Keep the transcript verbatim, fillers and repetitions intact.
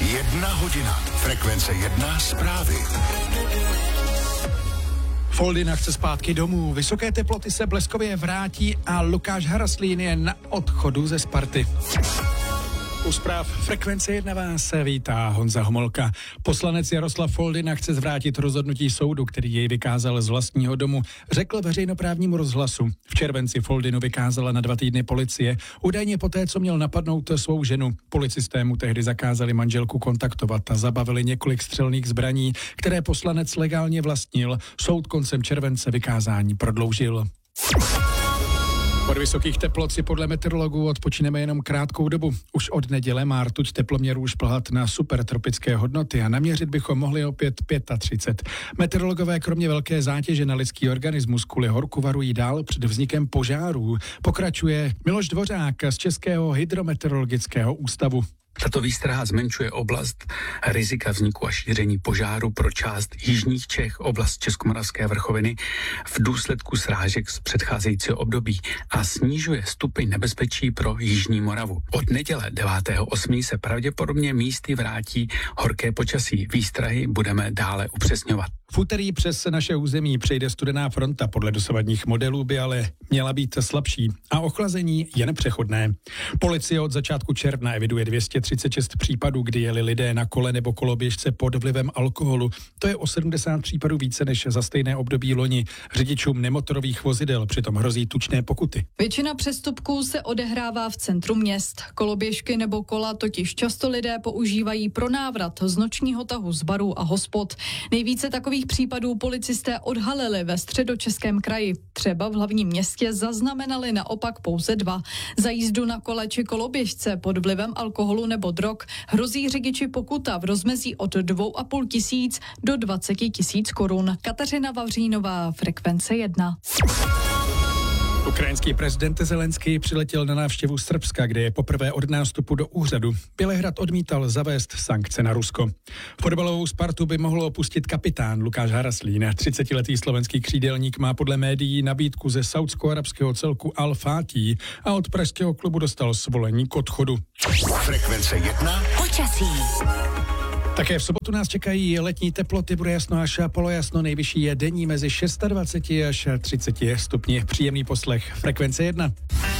Jedna hodina. Frekvence jedna zprávy. Foldina chce zpátky domů, vysoké teploty se bleskově vrátí a Lukáš Haraslín je na odchodu ze Sparty. U zpráv Frekvence jedna vás vítá Honza Homolka. Poslanec Jaroslav Foldina chce zvrátit rozhodnutí soudu, který jej vykázal z vlastního domu, řekl veřejnoprávnímu rozhlasu. V červenci Foldinu vykázala na dva týdny policie, údajně poté, co měl napadnout svou ženu. Policisté mu tehdy zakázali manželku kontaktovat a zabavili několik střelných zbraní, které poslanec legálně vlastnil. Soud koncem července vykázání prodloužil. Od vysokých teplot si podle meteorologů odpočineme jenom krátkou dobu. Už od neděle má rtuť teploměrů šplhat na supertropické hodnoty a naměřit bychom mohli opět třicet pět. Meteorologové kromě velké zátěže na lidský organismus kvůli horku varují dál před vznikem požárů. Pokračuje Miloš Dvořák z Českého hydrometeorologického ústavu. Tato výstraha zmenšuje oblast rizika vzniku a šíření požáru pro část jižních Čech, oblast Českomoravské vrchoviny v důsledku srážek z předcházejícího období a snižuje stupeň nebezpečí pro jižní Moravu. Od neděle devátého osmého se pravděpodobně místy vrátí horké počasí. Výstrahy budeme dále upřesňovat. V úterý přes naše území přejde studená fronta, podle dosavadních modelů by ale měla být slabší a ochlazení je nepřechodné. Policie od začátku června eviduje dvě stě třicet šest případů, kdy jeli lidé na kole nebo koloběžce pod vlivem alkoholu. To je o sedmdesát případů více než za stejné období loni. Řidičům nemotorových vozidel přitom hrozí tučné pokuty. Většina přestupků se odehrává v centru měst. Koloběžky nebo kola totiž často lidé používají pro návrat z nočního tahu z barů a hospod. Nejvíce takových případů policisté odhalili ve Středočeském kraji. Třeba v hlavním městě zaznamenali naopak pouze dva. Za jízdu na kole či koloběžce pod vlivem alkoholu nebo drog hrozí řidiči pokuta v rozmezí od dvou a půl tisíc do dvacet tisíc korun. Kateřina Vavřínová, Frekvence jedna. Ukrajinský prezident Zelenský přiletěl na návštěvu Srbska, kde je poprvé od nástupu do úřadu. Bělehrad odmítal zavést sankce na Rusko. Fotbalovou Spartu by mohl opustit kapitán Lukáš Haraslín. třicetiletý slovenský křídelník má podle médií nabídku ze saúdsko-arabského celku Al Fatih a od pražského klubu dostal svolení k odchodu. Frekvence jedna. Počasí. Také v sobotu nás čekají letní teploty, bude jasno až polojasno, nejvyšší je denní mezi dvacet šest až třicet stupni. Příjemný poslech Frekvence jedna.